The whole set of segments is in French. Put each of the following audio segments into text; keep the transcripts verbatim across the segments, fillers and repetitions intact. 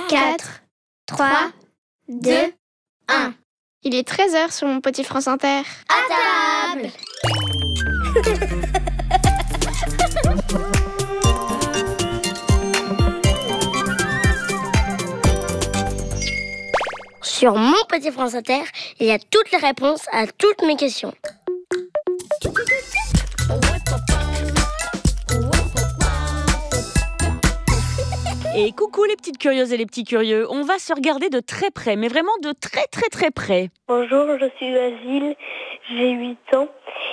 quatre, trois, deux, un. Il est treize heures sur mon petit France Inter. À table. Sur mon petit France Inter, il y a toutes les réponses à toutes mes questions. Et coucou les petites curieuses et les petits curieux, on va se regarder de très près, mais vraiment de très très très près. Bonjour, je suis Basile, j'ai huit ans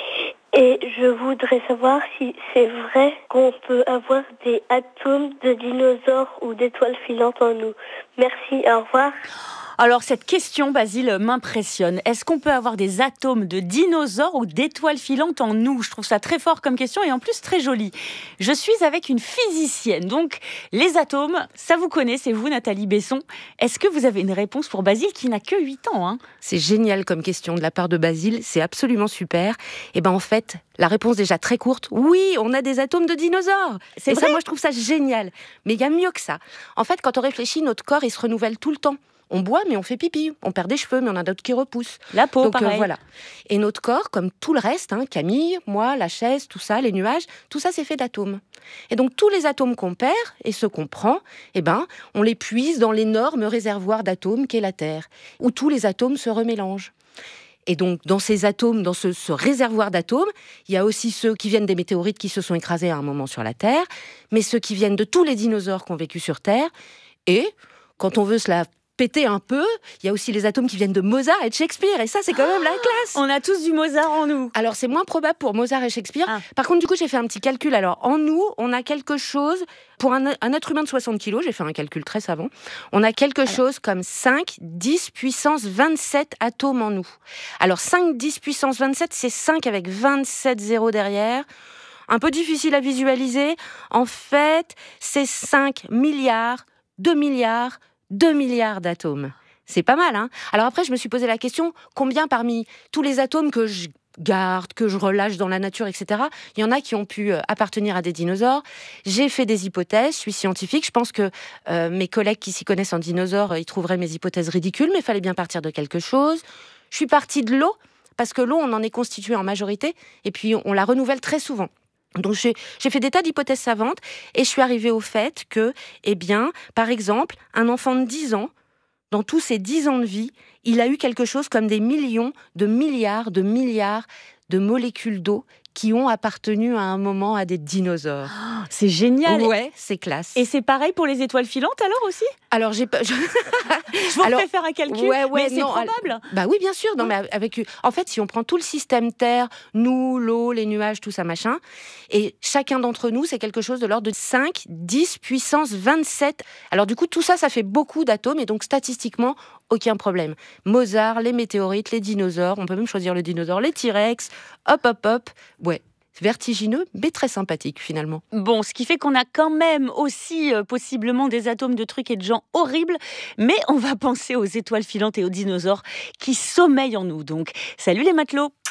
et je voudrais savoir si c'est vrai qu'on peut avoir des atomes de dinosaures ou d'étoiles filantes en nous. Merci, au revoir. Alors cette question, Basile, m'impressionne. Est-ce qu'on peut avoir des atomes de dinosaures ou d'étoiles filantes en nous ? Je trouve ça très fort comme question et en plus très joli. Je suis avec une physicienne, donc les atomes, ça vous connaît, c'est vous Nathalie Besson. Est-ce que vous avez une réponse pour Basile qui n'a que huit ans hein ? C'est génial comme question de la part de Basile, c'est absolument super. Et ben en fait, la réponse déjà très courte, oui, on a des atomes de dinosaures. C'est et vrai ? ça, moi je trouve ça génial. Mais il y a mieux que ça. En fait, quand on réfléchit, notre corps, il se renouvelle tout le temps. On boit, mais on fait pipi. On perd des cheveux, mais on a d'autres qui repoussent. La peau, Donc, pareil. Euh, voilà. Et notre corps, comme tout le reste, hein, Camille, moi, la chaise, tout ça, les nuages, tout ça, c'est fait d'atomes. Et donc, tous les atomes qu'on perd et ceux qu'on prend, eh ben, on les puise dans l'énorme réservoir d'atomes qu'est la Terre, où tous les atomes se remélangent. Et donc, dans ces atomes, dans ce, ce réservoir d'atomes, il y a aussi ceux qui viennent des météorites qui se sont écrasés à un moment sur la Terre, mais ceux qui viennent de tous les dinosaures qui ont vécu sur Terre. Et quand on veut se la péter un peu, il y a aussi les atomes qui viennent de Mozart et de Shakespeare, et ça, c'est quand même la classe. On a tous du Mozart en nous. Alors, c'est moins probable pour Mozart et Shakespeare. Ah. Par contre, du coup, j'ai fait un petit calcul. Alors, en nous, on a quelque chose, pour un, un être humain de soixante kilos, j'ai fait un calcul très savant, on a quelque chose comme cinq, dix puissance vingt-sept atomes en nous. Alors, cinq, dix puissance vingt-sept, c'est cinq avec vingt-sept zéros derrière. Un peu difficile à visualiser. En fait, c'est cinq milliards, deux milliards, deux milliards d'atomes. C'est pas mal, hein ? Alors après, je me suis posé la question, combien parmi tous les atomes que je garde, que je relâche dans la nature, et cetera, il y en a qui ont pu appartenir à des dinosaures. J'ai fait des hypothèses, je suis scientifique, je pense que euh, mes collègues qui s'y connaissent en dinosaures, ils trouveraient mes hypothèses ridicules, mais il fallait bien partir de quelque chose. Je suis partie de l'eau, parce que l'eau, on en est constitué en majorité, et puis on la renouvelle très souvent. Donc j'ai, j'ai fait des tas d'hypothèses savantes et je suis arrivée au fait que, eh bien, par exemple, un enfant de dix ans, dans tous ses dix ans de vie, il a eu quelque chose comme des millions de milliards de milliards de molécules d'eau qui ont appartenu à un moment à des dinosaures. Oh, c'est génial. Ouais, c'est classe. Et c'est pareil pour les étoiles filantes alors aussi ? Alors j'ai pas. Je, je vous alors, refais faire un calcul. Ouais, ouais, mais c'est non, probable. Alors, bah oui, bien sûr. Non, mais avec. En fait, si on prend tout le système Terre, nous, l'eau, les nuages, tout ça, machin, et chacun d'entre nous, c'est quelque chose de l'ordre de cinq, dix puissance vingt-sept. Alors du coup, tout ça, ça fait beaucoup d'atomes, et donc statistiquement, aucun problème. Mozart, les météorites, les dinosaures. On peut même choisir le dinosaure, les T-Rex. Hop, hop, hop. Ouais. Vertigineux, mais très sympathique finalement. Bon, ce qui fait qu'on a quand même aussi euh, possiblement des atomes de trucs et de gens horribles, mais on va penser aux étoiles filantes et aux dinosaures qui sommeillent en nous. Donc, salut les matelots!